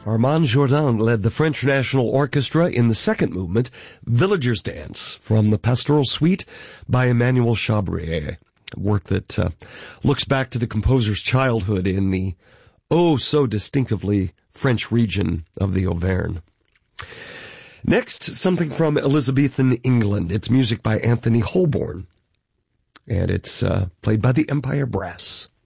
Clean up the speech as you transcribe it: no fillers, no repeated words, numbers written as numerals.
Armand Jourdan led the French National Orchestra in the second movement, Villager's Dance, from the Pastoral Suite by Emmanuel Chabrier, a work that looks back to the composer's childhood in the so distinctively French region of the Auvergne. Next, something from Elizabethan England. It's music by Anthony Holborn, and it's played by the Empire Brass.